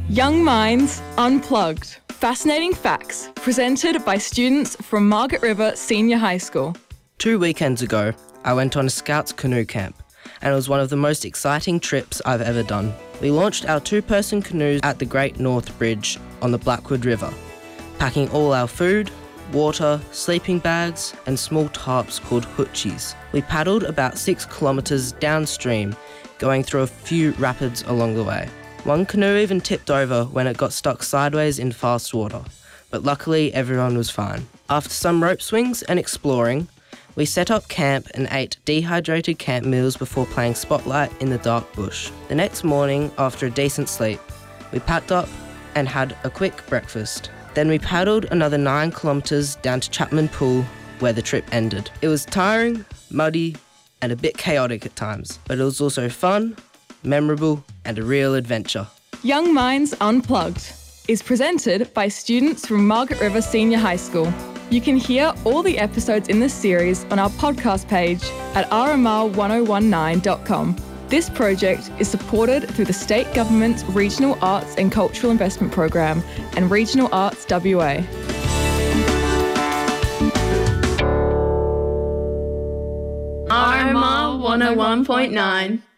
Young Minds Unplugged. Fascinating facts presented by students from Margaret River Senior High School. 2 weekends ago, I went on a Scouts canoe camp, and it was one of the most exciting trips I've ever done. We launched our 2-person canoes at the Great North Bridge on the Blackwood River, packing all our food, water, sleeping bags and small tarps called hutchies. We paddled about 6 kilometres downstream, going through a few rapids along the way. One canoe even tipped over when it got stuck sideways in fast water, but luckily everyone was fine. After some rope swings and exploring, we set up camp and ate dehydrated camp meals before playing Spotlight in the dark bush. The next morning, after a decent sleep, we packed up and had a quick breakfast. Then we paddled another 9 kilometres down to Chapman Pool, where the trip ended. It was tiring, muddy, and a bit chaotic at times, but it was also fun, memorable, and a real adventure. Young Minds Unplugged is presented by students from Margaret River Senior High School. You can hear all the episodes in this series on our podcast page at rmr1019.com. This project is supported through the State Government's Regional Arts and Cultural Investment Program and Regional Arts WA. RMR 101.9